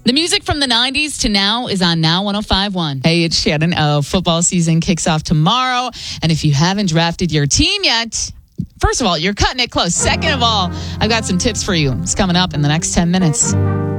The music from the 90s to now is on Now 105.1. Hey, it's Shannon. Football season kicks off tomorrow. And if you haven't drafted your team yet, first of all, you're cutting it close. Second of all, I've got some tips for you. It's coming up in the next 10 minutes.